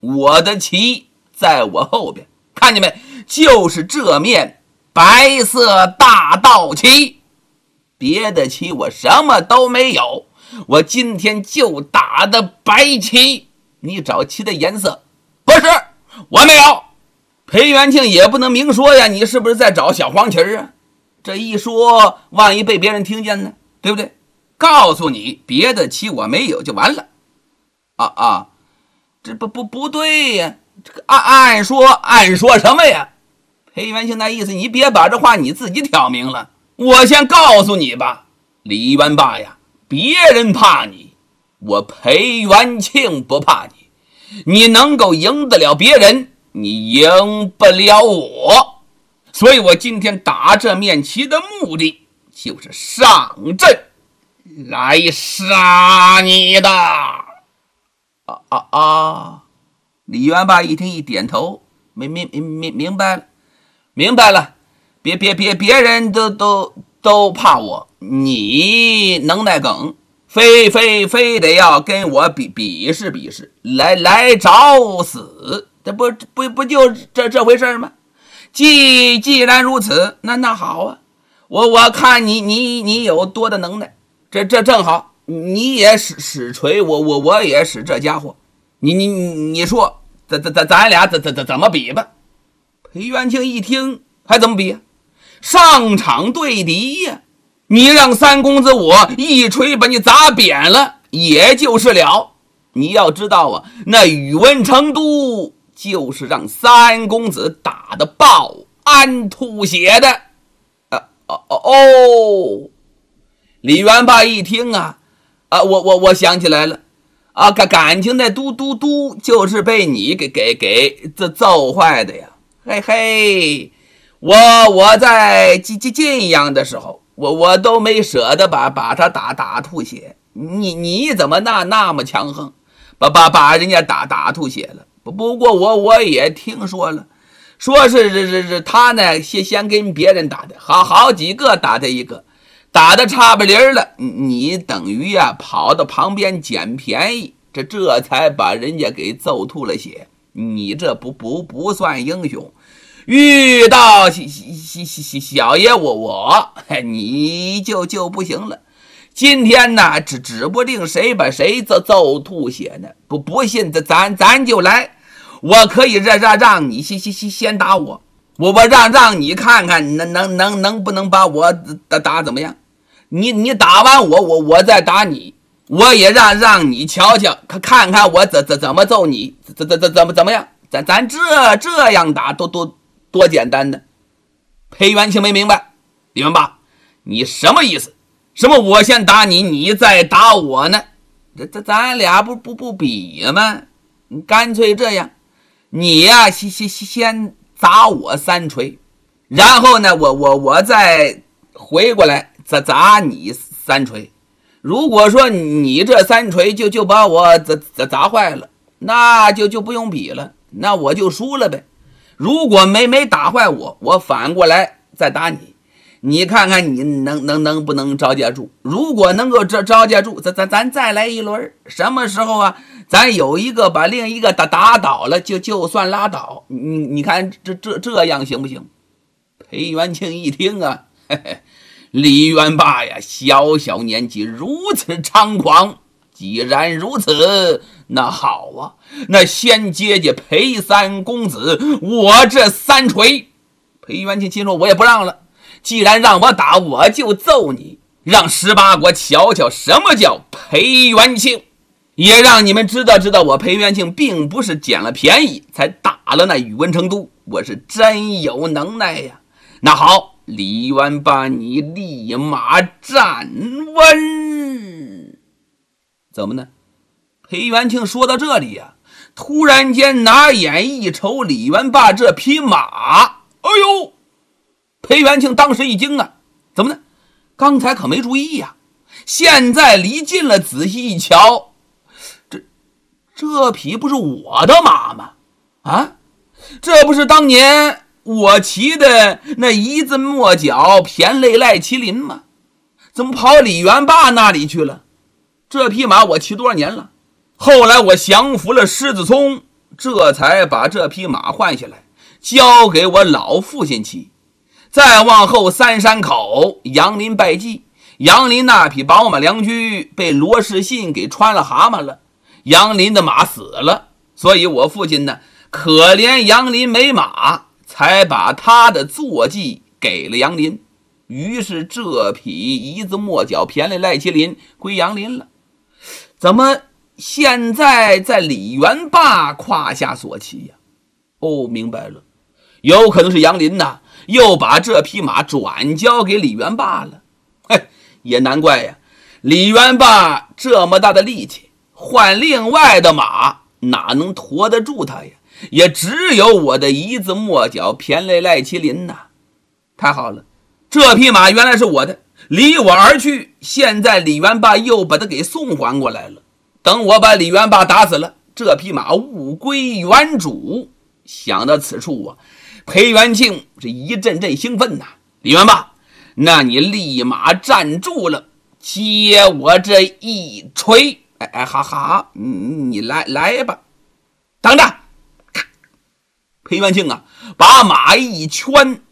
我的旗在我后边，看见没？就是这面白色大道旗，别的旗我什么都没有，我今天就打的白旗。你找旗的颜色？不是，我没有。裴元庆也不能明说呀，你是不是在找小黄旗啊？这一说，万一被别人听见呢，对不对？告诉你，别的旗我没有就完了。这不对呀，这个按说什么呀？裴元庆那意思，你别把这话你自己挑明了。我先告诉你吧，李元霸呀，别人怕你，我裴元庆不怕你。你能够赢得了别人，你赢不了我。所以我今天打这面旗的目的，就是上阵来杀你的。李元霸一听一点头，明白了，别人都怕我，你能耐梗，非得要跟我比试，来找死，这不就这回事吗？既然如此，那好啊，我看你有多的能耐，这正好，你也使锤，我也使这家伙，你说咱俩怎么比吧？裴元庆一听，还怎么比啊？上场对敌呀！你让三公子我一锤把你砸扁了，也就是了。你要知道啊，那宇文成都就是让三公子打得抱鞍吐血的。李元霸一听我想起来了感情那嘟就是被你给揍坏的呀。嘿，我在晋阳的时候，我都没舍得把他打吐血，你怎么那么强横，把人家打吐血了？不过我也听说了，说是他呢先跟别人打的，好几个打他一个，打的差不离了，你等于跑到旁边捡便宜，这才把人家给揍吐了血。你这不算英雄，遇到小爷我你就不行了。今天呢，指不定谁把谁揍吐血呢。不信咱就来，我可以让你先打我让你看看能不能把我打怎么样？你打完我再打你，我也让你瞧瞧，看看我怎么揍你，怎么样？咱这样打多简单的。裴元庆没明白，李元霸，你什么意思？什么我先打你，你再打我呢？咱俩不比吗？你干脆这样，你先砸我3锤，然后呢我再回过来再砸你3锤。如果说你这3锤就把我砸坏了，那就不用比了，那我就输了呗。如果没打坏我反过来再打你，你看看你能不能招架住？如果能够招架住，咱再来一轮。什么时候咱有一个把另一个打倒了，就算拉倒。你看这样行不行？裴元庆一听李元霸呀，小年纪如此猖狂，既然如此，那好那先接裴三公子我这3锤。裴元庆心说，我也不让了，既然让我打，我就揍你，让18国瞧瞧什么叫裴元庆，也让你们知道我裴元庆并不是捡了便宜才打了那宇文成都，我是真有能耐呀。那好，李元霸，你立马站稳。怎么呢？裴元庆说到这里突然间拿眼一瞅李元霸这匹马，裴元庆当时一惊怎么呢？刚才可没注意现在离近了，仔细一瞧，这匹不是我的马吗？这不是当年我骑的那一字墨角骈类赖麒麟吗？怎么跑李元霸那里去了？这匹马我骑多少年了？后来我降服了狮子聪， 这才把这匹马换下来，交给我老父亲骑。再往后3山口，杨林败绩，杨林那匹宝马良驹被罗士信给穿了蛤蟆了，杨林的马死了，所以我父亲呢，可怜杨林没马，才把他的坐骑给了杨林。于是这匹一字末脚偏类赖麒麟归杨林了。怎么现在在李元霸胯下所骑呀？哦，明白了，有可能是杨林呐，又把这匹马转交给李元霸了。嘿，也难怪呀，李元霸这么大的力气，换另外的马哪能驮得住他呀？也只有我的一字末脚偏类赖麒麟呐。太好了，这匹马原来是我的，离我而去，现在李元霸又把他给送还过来了。等我把李元霸打死了，这匹马物归原主。想到此处啊，裴元庆是一阵阵兴奋呐。李元霸，那你立马站住了，接我这一锤。哈哈，你来吧。等着。裴元庆啊，把马一圈，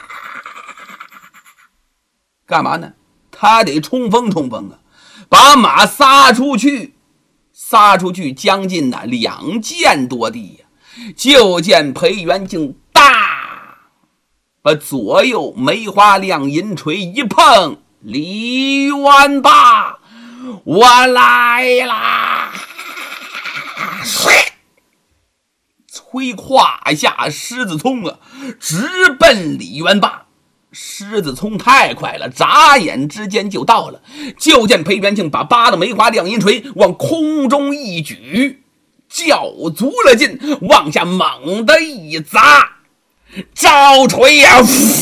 干嘛呢？他得冲锋冲锋啊，把马撒出去将近2箭多地呀。就见裴元庆大把左右梅花亮银锤一碰，李元霸，我来啦！催胯下狮子冲啊，直奔李元霸。狮子冲太快了，眨眼之间就到了。就见裴元庆把8的梅花亮银锤往空中一举，较足了劲，往下猛地一砸，招锤呀，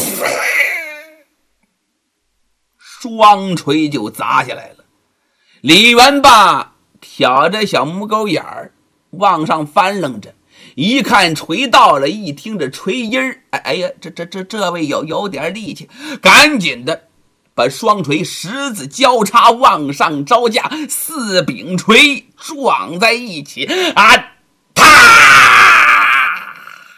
双锤就砸下来了。李元霸挑着小母狗眼儿往上翻楞着，一看锤到了，一听这锤音儿，哎呀，这位有点力气，赶紧的把双锤十字交叉往上招架，4柄锤撞在一起啊！啪！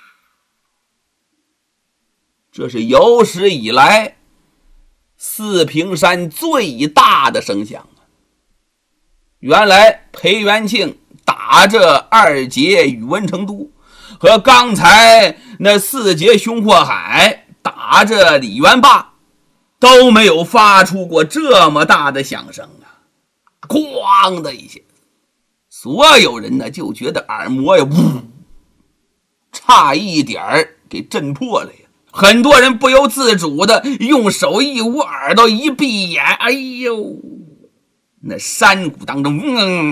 这是有史以来四平山最大的声响啊！原来裴元庆打这2节宇文成都，和刚才那4节熊阔海打这李元霸，都没有发出过这么大的响声啊！咣的一下，所有人呢就觉得耳膜呀，差一点给震破了呀！很多人不由自主的用手一捂耳朵，一闭眼，哎呦，那山谷当中，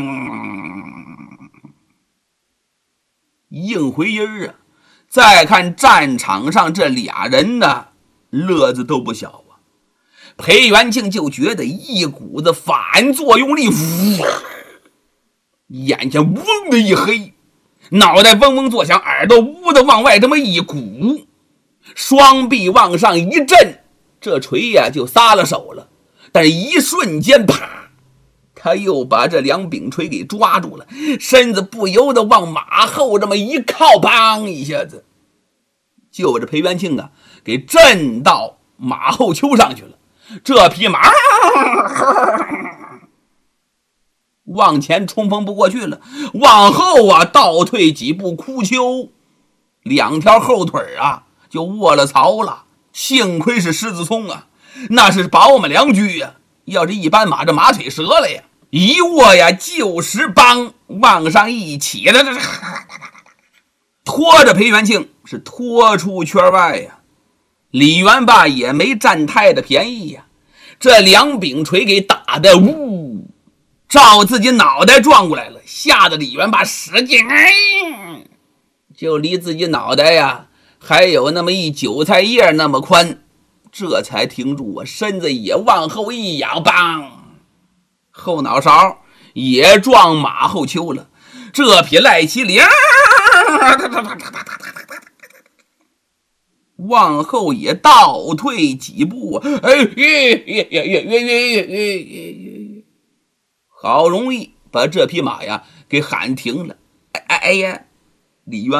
应回音啊！再看战场上这俩人呢，乐子都不小啊。裴元庆就觉得一股子反作用力，眼前嗡的一黑，脑袋嗡嗡作响，耳朵呜的往外这么一鼓，双臂往上一震，这锤呀就撒了手了。但是一瞬间，啪，他又把这2柄锤给抓住了，身子不由得往马后这么一靠，砰一下子就把这裴元庆啊给震到马后丘上去了。这匹马往前冲锋不过去了，往后啊倒退几步，哭丘2条后腿啊就卧了槽了。幸亏是狮子冲啊，那是宝马良驹呀，要是一般马，这马腿折了呀，一握呀就是帮往上一起的，拖着裴元庆是拖出圈外呀。李元霸也没占太的便宜呀，这2柄锤给打的照自己脑袋撞过来了，吓得李元霸使劲，就离自己脑袋呀还有那么一韭菜叶那么宽，这才停住啊，身子也往后一仰，梆，后脑勺也撞马后丘了。这匹赖麒麟往后也倒退几步啊，好容易把这匹马呀给喊停了。哎呀， 李渊